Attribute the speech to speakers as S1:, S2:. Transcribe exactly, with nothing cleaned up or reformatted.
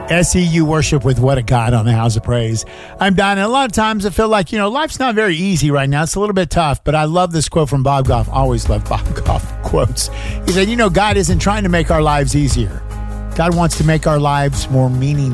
S1: S E U worship with What a God on the House of Praise. I'm Don, and a lot of times I feel like, you know, life's not very easy right now. It's a little bit tough, but I love this quote from Bob Goff. Always love Bob Goff quotes. He said, you know, God isn't trying to make our lives easier. God wants to make our lives more meaningful.